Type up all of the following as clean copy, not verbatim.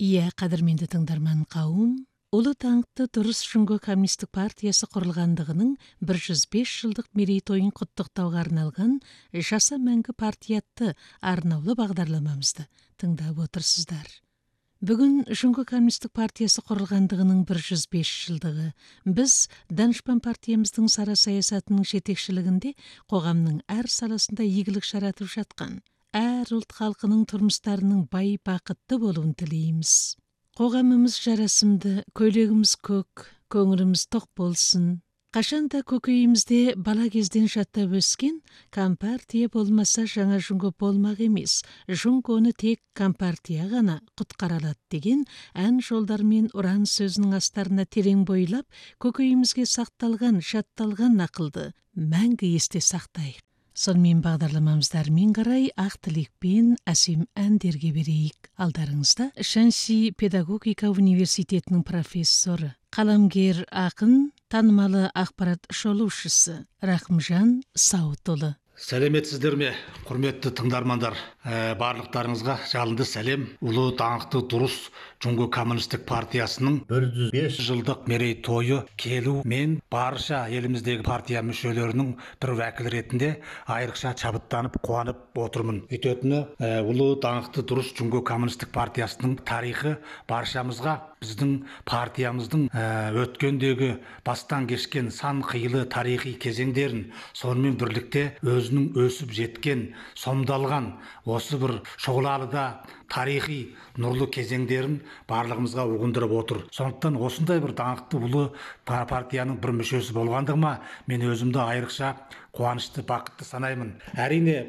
Иә, қадірменді тыңдарман қауым, Ұлы даңқты дұрыс Жүнго коммунистік партиясы құрылғандығының 105 жылдық мерейтойын құттықтауға арналған Жаса мәңгі партия атты арнаулы бағдарламамызды тыңдап отырсыздар. Бүгін Жүнго коммунистік партиясы құрылғандығының 105 жылдығы. Біз Данышпан партиямыздың сара саясатының жетекшілігінде қоғамның әр саласында игілік жаратып жатқан, әр ұлт халқының тұрмыстарының бай бақытты болуын тілейміз. Қоғамымыз жарасымды, көйлегіміз көк, көңіліміз тоқ болсын. Қашанда көкейімізде бала кезден жаттап өскен компартия болмаса жаңа Жүнго болмақ емес, Жүнгоны тек компартия ғана құтқара алады деген ән жолдармен ұран сөзінің астарына терең бойлап, көкейімізге сақталған, жатталған ақылды мәңгі есте сақтайық. Сонымен бағдарламамызды әрмен қарай ақ тілекпен әсем әндерге берейік. Алдарыңызда Шанси педагогика университетінің профессоры, қаламгер ақын, танымалы ақпарат шолушысы Рахымжан Сауытұлы. Сәлеметсіздер ме, құрметті тыңдармандар. Барлықтарыңызға жалынды сәлем. Ұлы даңқты дұрыс Жүнго коммунистік партиясының 105 жылдық мерейтойы келу мен барша еліміздегі партия мүшелерінің бір уәкіл ретінде айрықша шабыттанып, қуанып отырмын. Өйтетіні, Ұлы даңқты дұрыс Жүнго коммунистік партиясының тарихы баршамызға біздің партиямыздың өткендегі бастан кешкен сан қилы тарихи кезеңдерін, сонымен бірлікте өзінің өсіп жеткен, сомдалған осы бір шұғылалыда тарихи нұрлы кезеңдерін барлығымызға ұғындырып отыр. Сондықтан осындай бір даңқты ұлы партияның бір мүшесі болғандығыма мен өзімді айрықша қуанышты, бақытты санаймын. Әрине,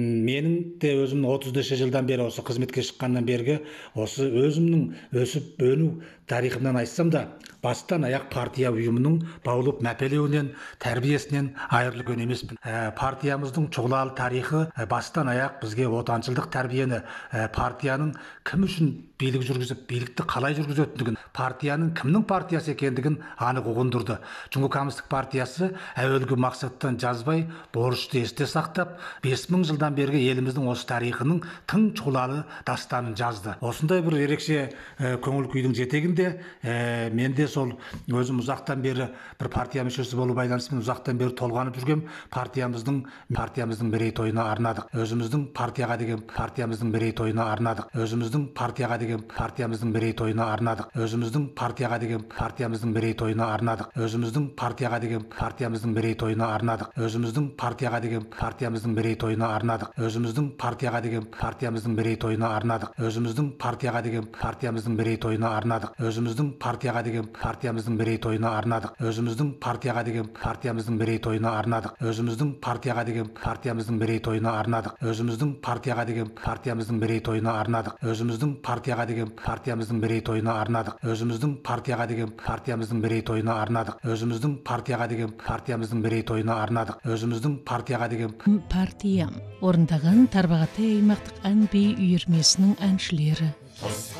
менің де өзімнің 30 жылдан бері, осы қызметке шыққаннан бергі, осы өзімнің өсіп өну тарихымнан айтсам да, бастан аяқ партия ұйымының баулып мәпелеуінен, тәрбиесінен айырылып емеспін. Партиямыздың чұғлалы тарихы бастан аяқ бізге отаншылдық тәрбиені, партияның кім үшін билік жүргізіп, билікті қалай жүргізетіндігін, партияның кімнің партиясы екендігін анық ұғындырды. Жүнго коммунистік партиясы әуелгі мақсаттан жазбай, борышты есте сақтап, 5000 жылдан бергі еліміздің осы тарихының тың чұғлалы дастанын жазды. Осындай бір ерекше көңіл күйдің жетегінде менде сол өзім ұзақтан бері бір партия мүшесі болу байланысымен ұзақтан бері толғанып жүргем партиямыздың мерейтойына арнадық. Өзіміздің партияға деген партиямыздың мерейтойына арнадық. Өзіміздің партияға деген партиямыздың мерейтойына арнадық. Өзіміздің партияға деген партиямыздың мерейтойына арнадық. Өзіміздің партияға деген партиямыздың мерейтойына арнадық. Өзіміздің партияға деген партиямыздың мерейтойына арнадық. Өзіміздің партияға деген партиямыздың мерейтойына арнадық. Өзіміздің партияға деген партиямыздың мерейтойына арнадық. Өзіміздің партияға деген партиямыздың мерейтойына арнадық. Өзіміздің партияға деген партиямыздың мерейтойына арнадық. Өзіміздің партияға деген партиямыздың мерейтойына арнадық. Өзіміздің партияға деген партиямыздың мерейтойына арнадық. Өзіміздің партияға деген партиямыздың мерейтойына арнадық. Өзіміздің партияға деген партиямыздың мерейтойына арнадық. Өзіміздің партияға деген партиямыздың мерейтойына арнадық. Өзіміздің партияға деген партиям орындаған Тарбағатай аймақтық ән би үйірмесінің әншілері.